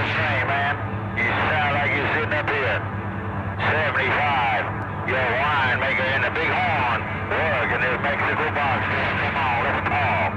the string, man. You sound like you're sitting up here. 75. Your winemaker in the big horn. Working this Mexico box. Come on, let's talk.